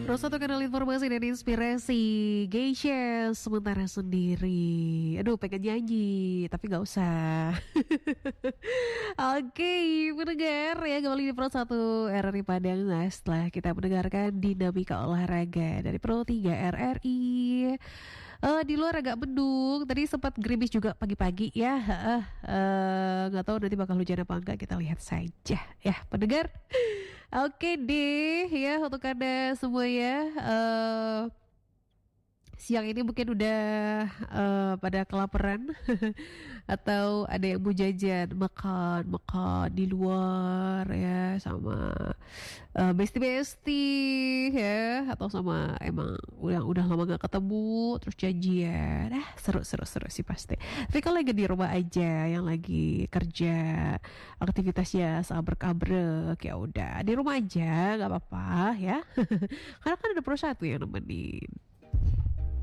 Terus satu kanal informasi dan inspirasi Geisha sementara sendiri. Aduh pengen nyanyi tapi gak usah. Oke, pendengar ya, kembali di Pro 1 RRI Padang. Nah, setelah kita mendengarkan dinamika olahraga dari Pro 3 RRI, di luar agak mendung. Tadi sempat gerimis juga pagi-pagi ya. Nggak tahu nanti bakal hujan apa enggak, kita lihat saja ya pendengar. Oke deh ya, untuk Anda semua ya, siang ini mungkin udah pada kelaparan atau ada yang mau jajan makan di luar ya sama bestie ya, atau sama emang udah lama gak ketemu terus janjian. Seru sih pasti. Tapi kalau lagi di rumah aja, yang lagi kerja aktivitasnya sabrek-abrek, ya udah di rumah aja nggak apa-apa ya. Karena kan ada Pro 1 yang nemenin.